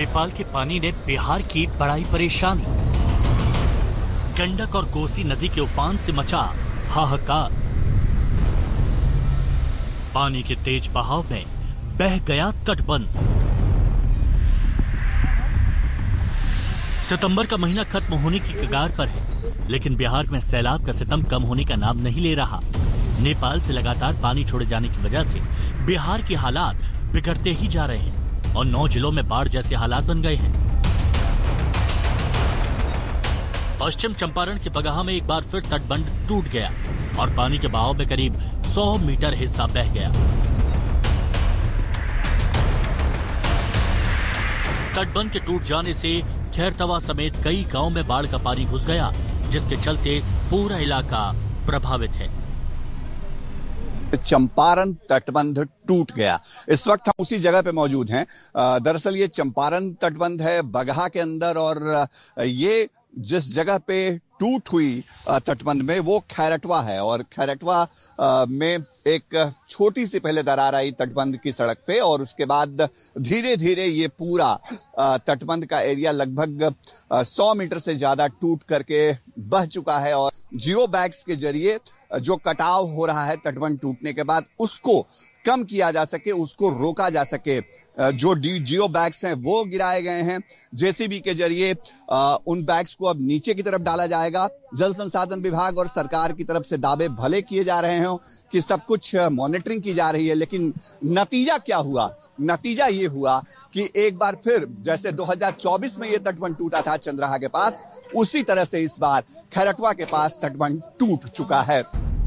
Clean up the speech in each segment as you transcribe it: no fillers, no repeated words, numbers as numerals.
नेपाल के पानी ने बिहार की बढ़ाई परेशानी। गंडक और कोसी नदी के उफान से मचा हाहाकार। पानी के तेज बहाव में बह गया तटबंध। सितंबर का महीना खत्म होने की कगार पर है, लेकिन बिहार में सैलाब का सितम कम होने का नाम नहीं ले रहा। नेपाल से लगातार पानी छोड़े जाने की वजह से बिहार के हालात बिगड़ते ही जा रहे हैं और 9 जिलों में बाढ़ जैसे हालात बन गए हैं। पश्चिम चंपारण के बगहा में एक बार फिर तटबंध टूट गया और पानी के बहाव में करीब 100 मीटर हिस्सा बह गया। तटबंध के टूट जाने से खैरतवा समेत कई गांव में बाढ़ का पानी घुस गया, जिसके चलते पूरा इलाका प्रभावित है। चंपारण तटबंध टूट गया। इस वक्त हम उसी जगह पे मौजूद हैं। दरअसल ये चंपारण तटबंध है बगहा के अंदर, और ये जिस जगह पे टूट हुई तटबंध में वो खैरटवा है, और खैरटवा में एक छोटी सी पहले दरार आई तटबंध की सड़क पे, और उसके बाद धीरे धीरे ये पूरा तटबंध का एरिया लगभग 100 मीटर से ज्यादा टूट करके बह चुका है। और जियो बैग्स के जरिए जो कटाव हो रहा है तटबंध टूटने के बाद, उसको कम किया जा सके, उसको रोका जा सके। जो जियो बैग्स हैं वो गिराए गए हैं। जेसीबी के जरिए उन बैग्स को अब नीचे की तरफ डाला जाएगा। जल संसाधन विभाग और सरकार की तरफ से दावे भले किए जा रहे हैं कि सब कुछ मॉनिटरिंग की जा रही है, लेकिन नतीजा क्या हुआ? नतीजा ये हुआ कि एक बार फिर जैसे 2024 में ये तटबंध टूटा था चंद्रहा के पास, उसी तरह से इस बार खैरटवा के पास तटबंध टूट चुका है।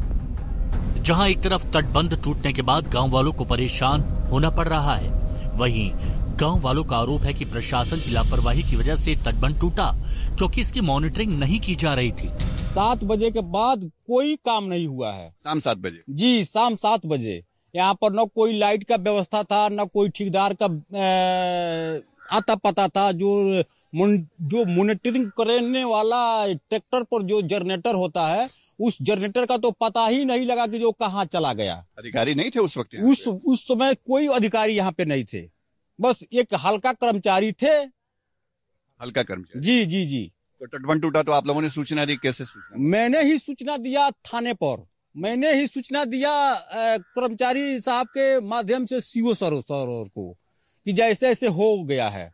जहां एक तरफ तटबंध टूटने के बाद गांव वालों को परेशान होना पड़ रहा है, वहीं गांव वालों का आरोप है कि प्रशासन की लापरवाही की वजह से तटबंध टूटा, क्योंकि इसकी मॉनिटरिंग नहीं की जा रही थी। 7 बजे के बाद कोई काम नहीं हुआ है। शाम 7 बजे? जी, शाम 7 बजे। यहाँ पर न कोई लाइट का व्यवस्था था, न कोई ठेकेदार का आता पता था। जो मॉनिटरिंग करने वाला ट्रैक्टर पर जो जनरेटर होता है, उस जनरेटर का तो पता ही नहीं लगा कि जो कहाँ चला गया। अधिकारी नहीं थे उस वक्त? उस समय कोई अधिकारी यहाँ पे नहीं थे, बस एक हल्का कर्मचारी थे। हल्का कर्मचारी? जी जी जी। तो तटबंध टूटा तो आप लोगों ने सूचना दी? कैसे सूचना? मैंने ही सूचना दिया थाने पर, मैंने ही सूचना दिया कर्मचारी साहब के माध्यम से सीओ सर को कि जैसे ऐसे हो गया है।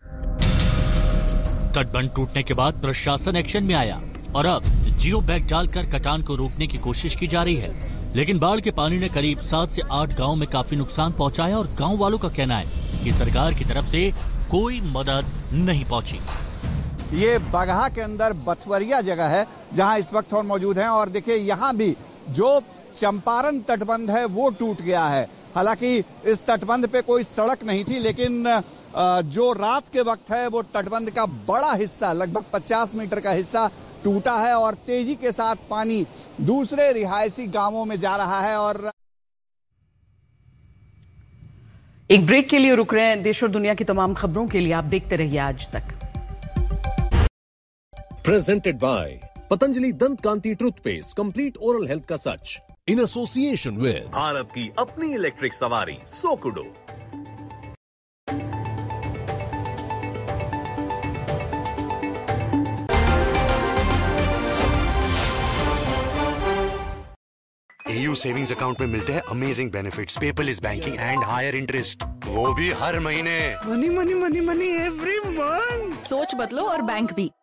तटबंध टूटने के बाद प्रशासन एक्शन में आया और अब जियो बैग डालकर कटान को रोकने की कोशिश की जा रही है, लेकिन बाढ़ के पानी ने करीब 7 से 8 गांव में काफी नुकसान पहुंचाया और गांव वालों का कहना है कि सरकार की तरफ से कोई मदद नहीं पहुंची। ये बगहा के अंदर बथवरिया जगह है जहां इस वक्त हम मौजूद हैं, और देखिए यहाँ भी जो चंपारण तटबंध है वो टूट गया है। हालांकि इस तटबंध पे कोई सड़क नहीं थी, लेकिन जो रात के वक्त है वो तटबंध का बड़ा हिस्सा, लगभग 50 मीटर का हिस्सा टूटा है और तेजी के साथ पानी दूसरे रिहायशी गांवों में जा रहा है। और एक ब्रेक के लिए रुक रहे हैं। देश और दुनिया की तमाम खबरों के लिए आप देखते रहिए आज तक। प्रेजेंटेड बाय पतंजलि दंत कांति टूथपेस्ट, कंप्लीट ओरल हेल्थ का सच, इन एसोसिएशन विद भारत की अपनी इलेक्ट्रिक सवारी सोकुडो। AU सेविंग्स अकाउंट में मिलते हैं amazing benefits, paperless banking and higher interest, वो भी हर महीने। Money money money money every month. सोच बदलो और बैंक भी।